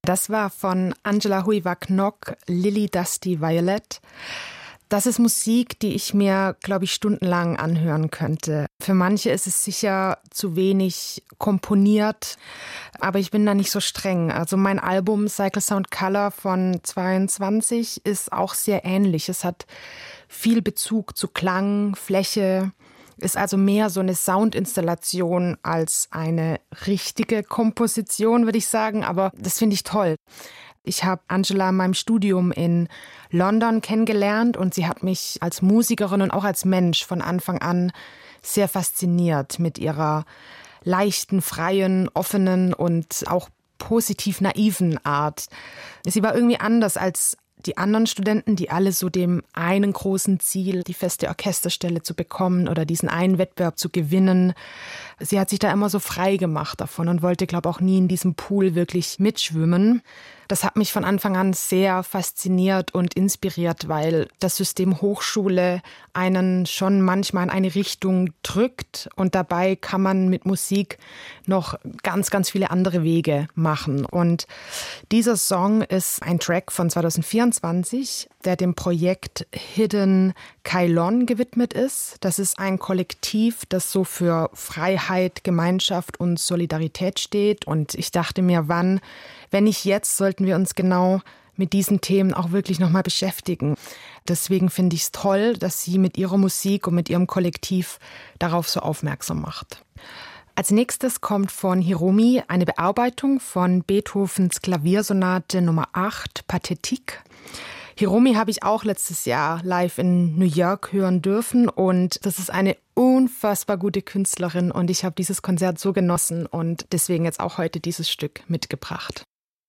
Das war von Angela Huiwak-Nock, Lily Dusty Violet. Das ist Musik, die ich mir, glaube ich, stundenlang anhören könnte. Für manche ist es sicher zu wenig komponiert, aber ich bin da nicht so streng. Also mein Album Cycle Sound Color von 22 ist auch sehr ähnlich. Es hat viel Bezug zu Klang, Fläche, ist also mehr so eine Soundinstallation als eine richtige Komposition, würde ich sagen. Aber das finde ich toll. Ich habe Angela in meinem Studium in London kennengelernt und sie hat mich als Musikerin und auch als Mensch von Anfang an sehr fasziniert mit ihrer leichten, freien, offenen und auch positiv naiven Art. Sie war irgendwie anders als die anderen Studenten, die alle so dem einen großen Ziel, die feste Orchesterstelle zu bekommen oder diesen einen Wettbewerb zu gewinnen. Sie hat sich da immer so frei gemacht davon und wollte, glaube ich, auch nie in diesem Pool wirklich mitschwimmen. Das hat mich von Anfang an sehr fasziniert und inspiriert, weil das System Hochschule einen schon manchmal in eine Richtung drückt und dabei kann man mit Musik noch ganz, ganz viele andere Wege machen. Und dieser Song ist ein Track von 2024, der dem Projekt Hidden Kailon gewidmet ist. Das ist ein Kollektiv, das so für Freiheit, Gemeinschaft und Solidarität steht. Und ich dachte mir, wann, wenn nicht jetzt, sollten wir uns genau mit diesen Themen auch wirklich nochmal beschäftigen. Deswegen finde ich es toll, dass sie mit ihrer Musik und mit ihrem Kollektiv darauf so aufmerksam macht. Als nächstes kommt von Hiromi eine Bearbeitung von Beethovens Klaviersonate Nummer 8, Pathétique. Hiromi habe ich auch letztes Jahr live in New York hören dürfen und das ist eine unfassbar gute Künstlerin und ich habe dieses Konzert so genossen und deswegen jetzt auch heute dieses Stück mitgebracht.